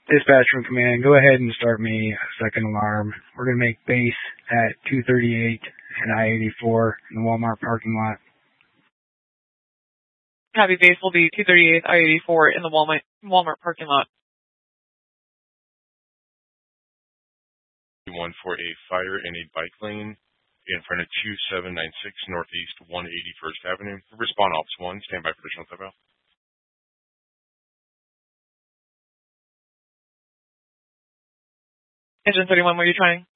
Dispatch from command, go ahead and start me a second alarm. We're going to make base at 238 and I-84 in the Walmart parking lot. Copy, base will be 238 I-84 in the Walmart parking lot. One for a fire in a bike lane in front of 2796 Northeast 181st Avenue. Respond Ops 1, stand by for additional type out. Engine 31, what are you trying?